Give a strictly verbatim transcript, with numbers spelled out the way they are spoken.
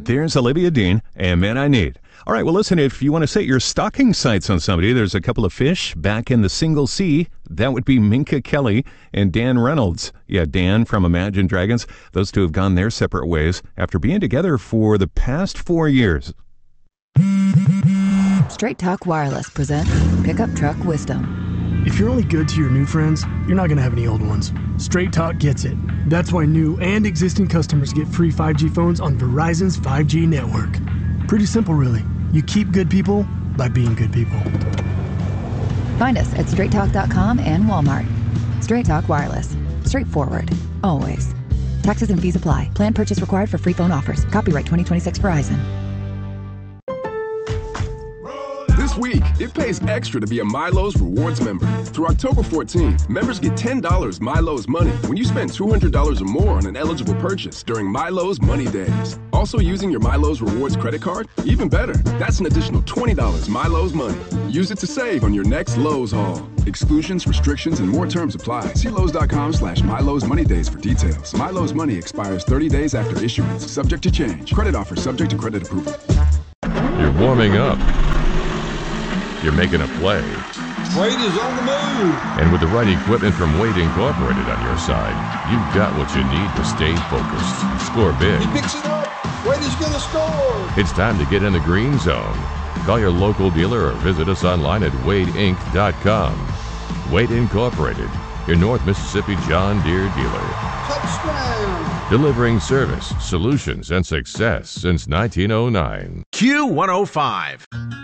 There's Olivia Dean and Man I Need. All right, well, listen, if you want to set your stocking sights on somebody, there's a couple of fish back in the single C. That would be Minka Kelly and Dan Reynolds. Yeah, Dan from Imagine Dragons. Those two have gone their separate ways after being together for the past four years. Straight Talk Wireless presents Pickup Truck Wisdom. If you're only good to your new friends, you're not going to have any old ones. Straight Talk gets it. That's why new and existing customers get free five G phones on Verizon's five G network. Pretty simple, really. You keep good people by being good people. Find us at straight talk dot com and Walmart. Straight Talk Wireless. Straightforward. Always. Taxes and fees apply. Plan purchase required for free phone offers. Copyright twenty twenty-six Verizon. This week, it pays extra to be a Milo's Rewards member. Through October fourteenth, members get ten dollars Milo's Money when you spend two hundred dollars or more on an eligible purchase during Milo's Money Days. Also using your Milo's Rewards credit card? Even better, that's an additional twenty dollars Milo's Money. Use it to save on your next Lowe's haul. Exclusions, restrictions, and more terms apply. See Lowe's.com slash Milo's Money Days for details. Milo's Money expires thirty days after issuance, subject to change. Credit offer subject to credit approval. You're warming up. You're making a play. Wade is on the move. And with the right equipment from Wade Incorporated on your side, you've got what you need to stay focused. Score big. He picks it up. Wade is going to score. It's time to get in the green zone. Call your local dealer or visit us online at wade inc dot com. Wade Incorporated, your North Mississippi John Deere dealer. Touchdown. Delivering service, solutions, and success since nineteen oh nine. Q one oh five.